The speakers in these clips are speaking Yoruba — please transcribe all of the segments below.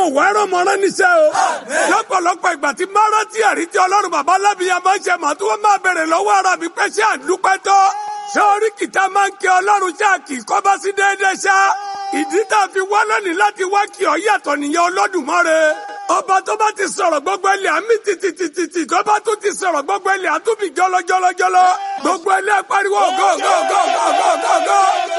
wẹ́rọ mọ́rán níṣẹ́ o. lọ́pọ̀lọpọ̀ ìgbà tí márátì ẹ̀rí tí Ọlọ́run bàbá alábìyá máa ń ṣe màá tí wọ́n máa bèrè lọ́wọ́ ara mi pé ṣé àdúpẹ́ tó. ṣé orí kìtá máa ń kí Ọlọ́run ṣáà kì í kọ́ bá sí déédéé ṣá. ìdí tá a fi wá lónìí láti wá kí ọ yàtọ̀ nìyẹn Olódùmarè. ọba tó bá ti sọ̀rọ̀ gbogbo ilẹ̀ àmì tìtìtìtì tó bá tún ti sọ̀rọ̀ gbogbo ilẹ̀ àtúbì jọlọjọlọjọlọ gbogbo ilẹ̀ pariwo go.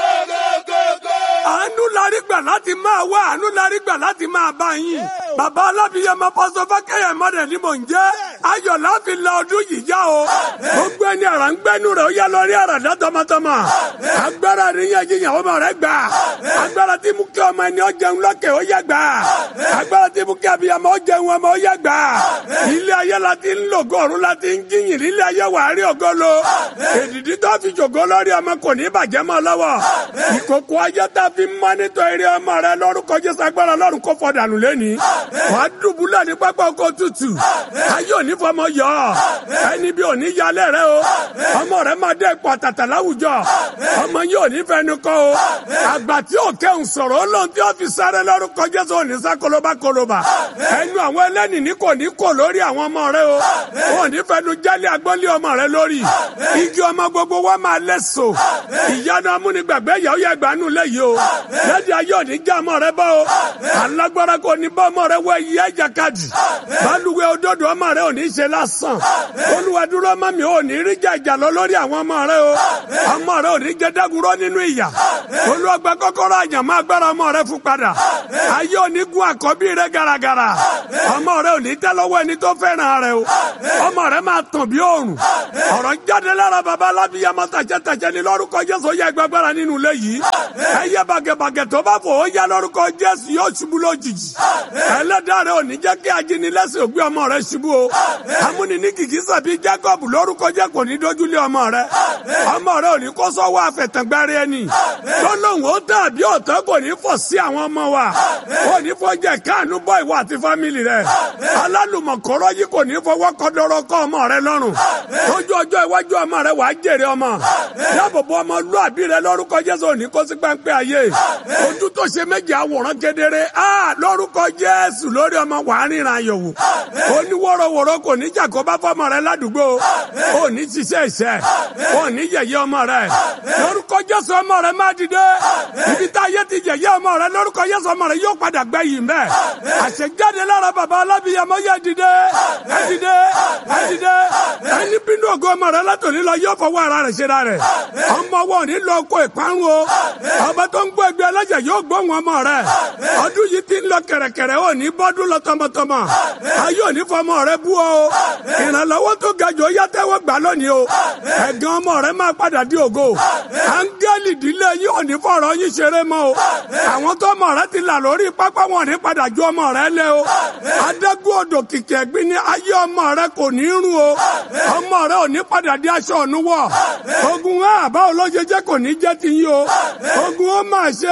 àánú larí gbà láti máa wá àánú larí gbà láti máa bá yín. bàbá alábìyẹmọ pásítọ̀ Fákẹ́yẹ mọ́dẹ̀ ni mò ń jẹ́. ayọ̀ láfi la ọdún yìí já o. gbogbo ẹni àrà ń gbẹ́nu rẹ̀ ó yá lọ rí àràdá tọmọtọmọ. agbára níyàn yíyan ọmọ rẹ̀ gbà. agbára tí mú kí ọmọ ẹni ó jẹun lókè ó yá gbà. agbára tí mú kí abiyamọ ó jẹun ọmọ ó yá gbà. ilé ayé la ti ń lògo ọ̀run la ti ń jíyìn ilé ayé wà á rí ògo lo. èdìdí tó fi jògo lórí ọmọ kò ní bàjẹ́ mọ́ lọ́wọ́. ìkòkò ayé tá fi mọ́ nítorí eré ọmọ rẹ lórúkọ Jésù agbára Ọlọ́run kó fọdànù lẹ́ni. wàá dùbúlẹ̀ ní pápá oko tútù. ayé òní fọmọ yọ ẹni bí òní yálẹ̀ rẹ o. ọmọ rẹ máa dé ipò àtàtà láwùjọ. ọmọ yìí òní fẹnu kọ o. àgbà tí ò kẹ́hùn sọ̀rọ̀ ó lóun tí ó fi sáré lórúkọ Jésù òní sá kolobá. ẹnu àwọn ẹlẹ́ni ní kò ní kò lórí àwọn ọmọ rẹ o. òní fẹnu jálẹ̀ agbọ́nlé ọmọ rẹ lórí. igi ọmọ gbogbo wa máa lẹ́sọ̀. ìyanu amúnigbàgbé yà ó yẹ gbanú lẹ́yìn o. lẹ́dí ayé òní já ọmọ rẹ bọ́ o. alágbára kò ní bá ọmọ rẹ wọ iye ẹ̀jàkadì. balùwẹ̀ òdodo ọmọ rẹ òní ṣe lásán. Olúwa dúró mọ́ mi òní rí jàjà lọ lórí àwọn ọmọ rẹ o. ọmọ rẹ òní jẹ́ dágúrọ́ nínú ìyà. Olúwa gba kọ́kọ́rọ́ àyànmọ́ agbára ọmọ rẹ fún padà. ayé òní gun àkọ́bí rẹ garagara. ọmọ rẹ òní tẹ́ lọ́wọ́ ẹni tó fẹ́ràn rẹ o. ọmọ rẹ máa tàn bí òòrùn. ọ̀rọ̀ jáde lára baba alábíyamọ tàjẹ́tàjẹ́ ní lórúkọ Jésù ó yẹ gbàgbára nínú ilé yìí. ẹyẹ bàgẹ̀bàgẹ̀ tó bá fò ó yá lórúkọ Jésù yóò ṣubú lójijì. ẹlẹ́dàá rẹ ò ní jẹ́ kí ajínilẹ́sìn ògbé ọmọ rẹ ṣubú o. amúni ní kìkì sàbí Jacob lórúkọ jẹ́ kò ní dójúlé ọmọ rẹ. ọmọ rẹ ò ní kó sọ́wọ́ afẹ̀tẹ̀gbẹ́rẹ́ ẹni. lọ́lọ́hùn ó dàbí ọ̀tọ́ kò ní fọ̀ sí àwọn ọmọ wa. kò ní fọ́jẹ̀ káànú bọ́ ìwọ àti fámìlì rẹ. alálùmọ̀kọ́rọ́ yìí kò ní fọwọ́ kọ́dọ́rọ́ kọ́ ọmọ rẹ lọ́rùn. lójú ọjọ́ iwájú ọmọ rẹ wàá jèrè ọmọ. dáàbòbò ọmọ lúàbí rẹ lórúkọ Jésù ò ní kó sí páńpẹ́ ayé. ojú tó ṣe méjì àwòrán kedere. lórúkọ Jésù lórí ọmọ wàá ríran ayọ̀wò. oníwòròwòrò kò ní jà kó bá fọmọ rẹ ládùúgbò. ò ní ṣiṣẹ́ ìṣẹ́. ò ní yẹ̀yẹ́ ọmọ rẹ. lórúkọ Jésù ọmọ rẹ má dìde. ibi tá ayé ti yẹ̀yẹ́ ọmọ rẹ lórúkọ Jésù ọmọ rẹ yóò padà gbẹ̀yìn mẹ́. àṣejáde lára bàbá alábìyamọ yẹ dìde. ẹ dìde. ẹ dìde. ẹni bínú ògo ọmọ rẹ látòní lọ yóò fọwọ́ ara rẹ̀ ṣe ra rẹ̀. ọmọ wọn ò ní lọ kó ìparun o. ọba tó ń gbọ́ ẹgbẹ́ ẹlẹ́jẹ̀ yóò gbóhùn ọmọ rẹ. ọdún yìí ti ń lọ kẹ̀rẹ̀kẹ̀rẹ̀ ò ní bọ́dún lọ tọmọtọmọ. ayé ò ní fọmọ rẹ bú o. ìrànlọ́wọ́ tó ga jù ó yá tẹ́wọ́ gbà lónìí o. ẹ̀gàn ọmọ rẹ máa padà di ògo. áńgẹ́lì ìdílé yìí ò ní fọ̀rọ̀ yín ṣeré mọ́ o. àwọn tó ọmọ rẹ ti là lórí pápá wọn ò ní padà ju ọmọ rẹ lé o. adágún odò kìkì ẹ̀gbin ní ayé ọmọ rẹ kò ní rún o. ọmọ rẹ ò ní padà di aṣọ ònúwọ̀. ogun àbá olójijẹ́ kò ní jẹ́ ti yín o. ogun ó mà ṣe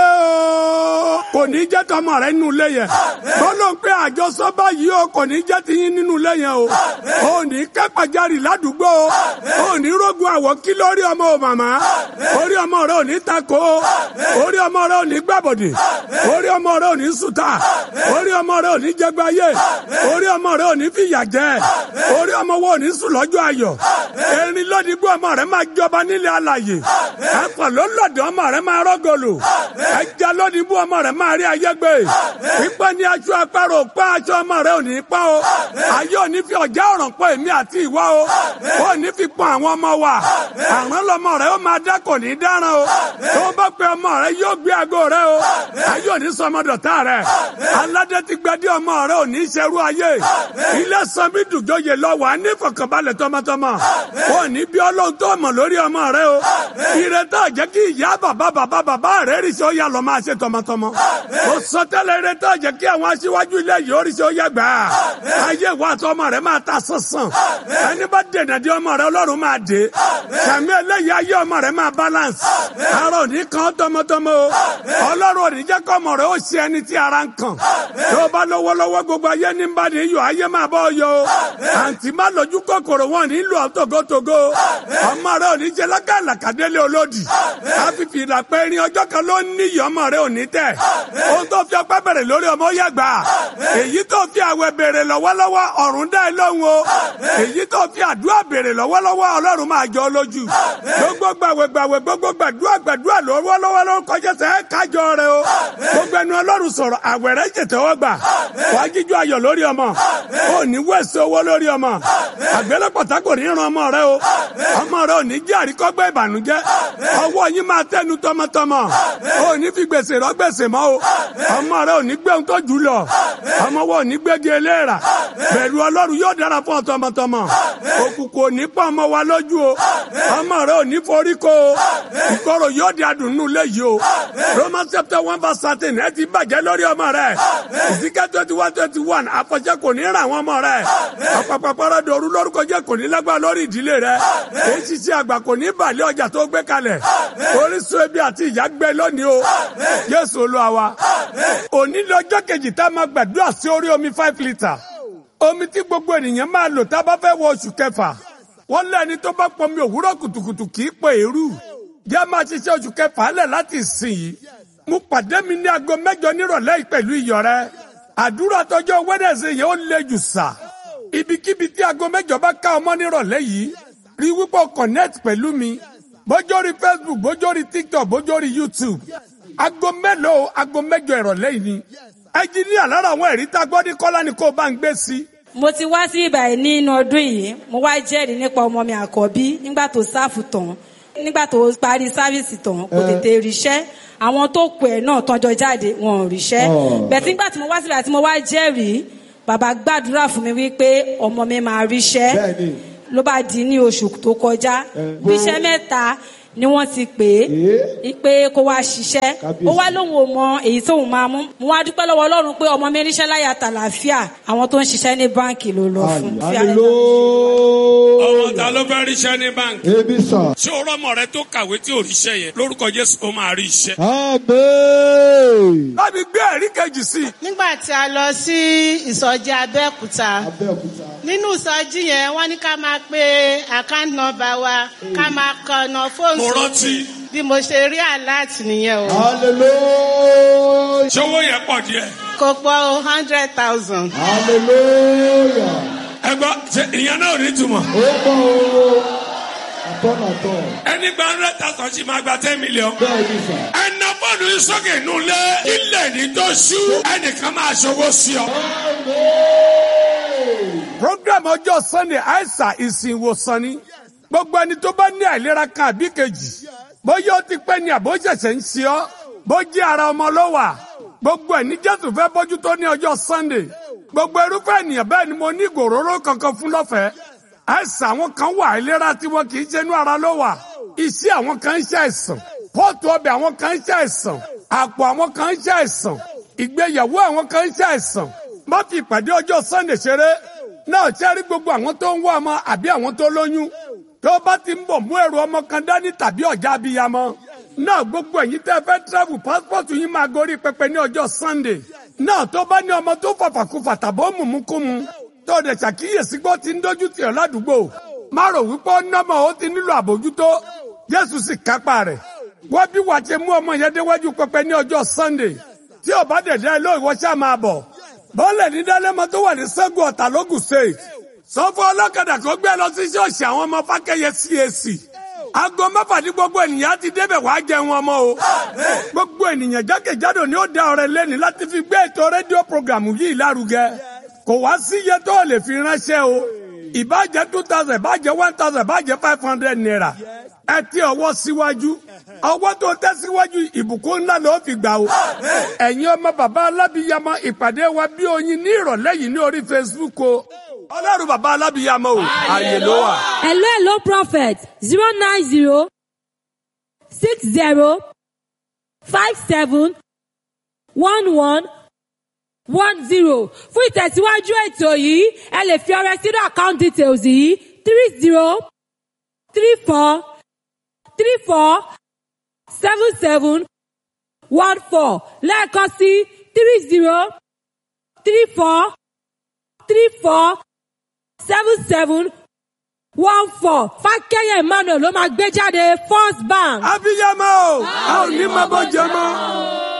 o. kò ní jẹ́ tọmọ rẹ nínú ilé yẹn. bọ́lọ̀ pé àjọsọ báyìí o kò ní jẹ́ ti yín nínú ilé yẹn o. ò ní kẹ́pàjarì ládùúgbò o. ò ní rógun àwọ̀ kí lórí ọmọ o màmá. orí ọmọ rẹ ò ní tako o. orí ọmọ rẹ ò ní gbàbọ̀dè. orí ọmọ rẹ ò ní sùtà. orí ọmọ rẹ ò ní jẹgbáyé. orí ọmọ rẹ ò ní fìyà jẹ. orí ọmọ wo ò ní sùn lọ́jọ́ ayọ̀. erin lódìgbò ọmọ rẹ máa jọba nílé alàyè. ẹ̀fọ́ lọ́lọ́dọ̀ ọmọ rẹ máa rọ́gọ̀lù. ẹja lódìgbò ọmọ rẹ máa rí ayé gbé. pípẹ́ ní aṣọ àparò pa aṣọ ọmọ rẹ ò ní pa o. ayé ò ní fi ọ̀já ọ̀ràn pọ̀ èmi àti ìwọ o. ó ní fi pọ̀ àwọn ọmọ wa. àrùn lọmọ rẹ ó máa dá kò ní dáràn o. tó bá pe ọmọ rẹ yóò gbé aago rẹ o. ayé ò ní sọmọdọ̀tá rẹ. aládé ti gbadé ọmọ rẹ ò ní ṣerú ayé. ilé sanmi dùjọyè lọ wà ní ìfọ̀kànbalẹ̀ tọmọtọmọ. ó ní bí Ọlọ́run tó mọ̀ lórí ọmọ rẹ o. ìrètá jẹ́ kí ìyá bàbá rẹ rí sí ó yà lọ máa ṣe tọmọtọmọ. ó sọ tẹ́lẹ̀ ìrètá jẹ́ kí àwọn aṣíwájú ilé yìí ó rí sí ó yà gbà. ayé ìwà àti ọmọ rẹ máa ta sánsan. ẹni bá dènà di ọmọ rẹ Ọlọ́run máa dé. sàmì eléyìí ayé ọmọ rẹ máa balance. ara ò ní kan tọmọtọmọ o. Ọlọ́run ò ní jẹ́ kọ́ ọmọ rẹ ó ṣe ẹni tí ara ń kàn. tó tó bá lọ́wọ́lọ́wọ́ gbogbo ayé ní bá ní yọ ayé máa bọ́ yọ. àǹtí má lójú kòkòrò wọn nílò àtògótógó. ọmọ rẹ ò ní jẹ lákàlàkàdélé olódì. àfìfì ìlàpẹ́ irin ọjọ́ kan ló ní iyì ọmọ rẹ ò ní tẹ̀. ohun tó fi ọpẹ́ bẹ̀rẹ̀ lórí ọmọ ó yàgbà. èyí tó fi àwẹ̀ bèrè lọ́wọ́lọ́wọ́ ọ̀run dá ẹ lóhùn o. èyí tó fi àdúrà bèrè lọ́wọ́lọ́wọ́ ọlọ́run máa jọ lójú. gbogbo gbàwẹ̀ gbogbo gbàdúrà lọ́wọ́lọ́wọ́ ló kọjá sẹ́ kájọ rẹ o. gbogbo ẹnu ọlọ́run sọ̀rọ̀ àwẹ̀ rẹ jẹ̀tẹ̀wọ́ gbà. wàá jíjọ ayọ̀ lórí ọmọ. ó ní wẹ̀sì owó lórí ọmọ. àgbélépọ̀tà kò ní ran ọmọ rẹ o. ọmọ rẹ ò ní jẹ́ àríkọ́gbẹ́ ìbànújẹ́. ọwọ́ yín máa tẹnu tọmọtọmọ. ó ní fi gbèsè rọ gbèsè mọ́ o. ọmọ rẹ ò ní gbé ohun tó jù lọ. ọmọ wọn ò ní gbégi eléèrà. bẹ̀rù ọlọ́run yóò dára fún ọ tọmọtọmọ. òkùnkùn ò ní pọ́n ọmọ wa lójú o. ọmọ rẹ ò ní forí kó o. ìkorò yóò di adùnnú léyìí o. Romans chapter 1:13 ẹ ti bàjẹ́ lórí ọmọ rẹ. Ezekiel 21:21 àfọ̀ṣẹ kò ní ràn àwọn ọmọ rẹ. àpapàpàrọ̀ dòru lórúkọ jẹ́ kò ní lágbára lórí ìdílé rẹ. èyí ṣiṣẹ́ àgbà kò ní bàlẹ́ ọjà tó gbé kalẹ̀. orísun ebi àti ìyà gbẹ lónìí o. Jésù Olúwa wa. òní lọ́jọ́ kejì tá a máa gbàdúrà sí orí omi 5 litre. omi tí gbogbo ènìyàn máa lò tá a bá fẹ́ wọ oṣù kẹfà. wọ́n lẹ́ni tó bá pọnmi òwúrọ̀ kùtùkùtù kì í pè èrú. jẹ́ máa ṣiṣẹ́ oṣù kẹfà lẹ̀ láti ìsìn yìí. mo pàdé mi ní aago 8 nírọ̀lẹ́ yìí pẹ̀lú iyọ̀ rẹ. àdúrà tọjọ́ Wednesday yẹn ó le jù sà. ibikíbi tí aago 8 bá ká ọmọ nírọ̀lẹ́ yìí rí wípé o connect pẹ̀lú mi. bójórí Facebook bójórí TikTok bójórí YouTube. aago 8 ìrọ̀lẹ́ yìí ni. ẹnjiníà lára àwọn ẹ̀rí tá a gbọ́ ní Kọ́lá ni kó bá ń gbé sí. mo ti wá sí ibà nínú ọdún yìí mo wá jẹ́rìí nípa ọmọ mi àkọ́bí nígbà tó sáfù tán nígbà tó parí sáfìsì tán kò tètè ríṣẹ́ àwọn tó pè é náà tọ́jọ́ jáde wọn ò ríṣẹ́ bẹ̀tí nígbà tí mo wá síbẹ̀ tí mo wá jẹ́rìí bàbá gbàdúrà fún mi wípé ọmọ mi máa ríṣẹ́ ló bá di ní oṣù tó kọjá bíṣẹ́ 3 ni wọ́n ti pè é pé kó wá ṣiṣẹ́ ó wá lóhùn ò mọ èyí tóun máa mú mo wá dúpẹ́ lọ́wọ́ Ọlọ́run pé ọmọ mi ríṣẹ́ láyà tàlàáfíà àwọn tó ń ṣiṣẹ́ ní báǹkì ló lọ fún. ọmọ ta ló fẹ́ ríṣẹ́ ní báǹkì. ṣé o rọ́mọ rẹ tó kàwé tí ò ríṣẹ́ yẹn lórúkọ Jésù ó máa rí iṣẹ́. láti gbé ẹ̀rí kejì sí. nígbà tí a lọ sí ìsọjí Abẹ́òkúta nínú ìsọjí yẹn wọ́n ní ká máa pe account number wa ká máa kọ ọ̀nà fóònù. mo rántí. bí mo ṣe rí alert nìyẹn o. hallelujah. ṣé owó yẹn pọ̀ díẹ̀. kò pọ̀ 100,000. hallelujah. ẹ gbọ́ ṣe ìyẹn náà ò ní túmọ̀. ó pọ̀ o. àtọ́nàtọ́. ẹni gba 100,000 sì máa gba 10 million. bẹ́ẹ̀ ni sà. ẹnà bọ́ọ̀lù sókè nulẹ̀ ilẹ̀ ní tó ṣú ẹnìkan máa ṣòwò sí ọ. program ọjọ́ Sunday àìsàn ìsìn ìwòsàn ni. gbogbo ẹni tó bá ní àìlera kan àbí kejì bóyá ó ti pẹ́ ni àbó ṣẹ̀ṣẹ̀ ń ṣe ọ́ bó jẹ́ ara ọmọ ló wà gbogbo ẹ̀ ní Jésù fẹ́ bójú tó ní ọjọ́ Sunday gbogbo irúfẹ́ ènìyàn bẹ́ẹ̀ ni mo ní ìgòróró kankan fún lọ́fẹ̀ẹ́ àìsàn àwọn kan wà àìlera tí wọn kì í ṣe inú ara ló wà iṣẹ́ àwọn kan ń ṣe àìsàn pọ́ọ̀tù ọbẹ̀ àwọn kan ń ṣe àìsàn àpò àwọn kan ń ṣe àìsàn ìgbéyàwó àwọn kan ń ṣe àìsàn má fi ìpàdé ọjọ́ Sunday ṣeré náà ṣe rí gbogbo àwọn tó ń wá ọmọ àbí àwọn tó lóyún tó bá ti ń bọ̀ mú ẹrù ọmọ kan dání tàbí ọ̀já abiyamọ náà gbogbo ẹ̀yin tẹ́ fẹ́ travel passport yín máa gorí pẹpẹ ní ọjọ́ Sunday náà tó bá ní ọmọ tó fàfàkùfà tàbó mùmúkùmù tó dẹ̀ ṣàkíyèsí pé ó ti ń dójú tì ọ́ ládùúgbò má rò wípé ó nọ́mọ̀ ó ti nílò àbójútó Jésù sì kápá rẹ̀ wọ́n bí wàá ṣe mú ọmọ yẹn déwájú pẹpẹ ní ọjọ́ Sunday tí ò bá dẹ̀dẹ̀ ló ìwọ ṣáà máa bọ̀ bọ́ọ̀lẹ̀ ní dálẹ́mọ tó wà ní Ṣẹ́gun Ọ̀tà lógùn state sọ fún ọlọ́kadà kó gbé lọ sí ṣọ́ọ̀ṣì àwọn ọmọ Fákẹ́yẹ CAC aago 6 ní gbogbo ènìyàn ti débẹ̀ wá jẹun ọmọ o gbogbo ènìyàn jákèjádò ni ó dá ọrẹ lẹ́ni láti fi gbé ètò rédíò programu yìí lárugẹ kò wá sí iye tó lè fi ránṣẹ́ o ìbàjẹ́ 2,000 ìbàjẹ́ 1,000 ìbàjẹ́ 500 naira ẹ ti ọwọ́ síwájú ọwọ́ tó tẹ́ síwájú ìbùkún ńlá ló fi gbà o ẹ̀yin ọmọ bàbá alábìyamọ ìpàdé wa bí oyin ní ìrọ̀lẹ́ yìí ní orí Facebook o Ọlọ́run bàbá alábìyamọ o ààyè ló wà. hello prophet 090 60 57 11 10 fún ìtẹ̀síwájú ètò yìí ẹ lè fi ọrẹ sínú account details yìí 30 34 34 77 14 lẹ́ẹ̀kan sí 30 34 34 77 14. Fákẹ́yẹ̀ Emmanuel ló máa gbé jáde First Bank. abiyamọ o a ò ní máa bọ́ jẹ mọ́.